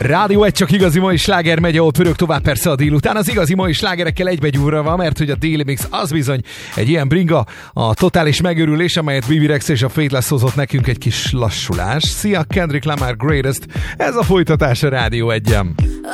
Rádió egy csak igazi mai sláger megy, ahol pörög tovább persze a délután. Az igazi mai slágerekkel egybegyúrva van, mert hogy a Daily Mix az bizony egy ilyen bringa, a totális megőrülés, amelyet Bibi Rex és a Faithless hozott nekünk egy kis lassulás. Szia, Kendrick Lamar Greatest, ez a folytatás a Rádió 1-en.